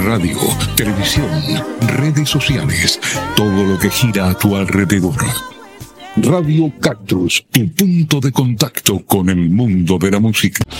radio, televisión, redes sociales, todo lo que gira a tu alrededor. Radio Cactus, tu punto de contacto con el mundo de la música.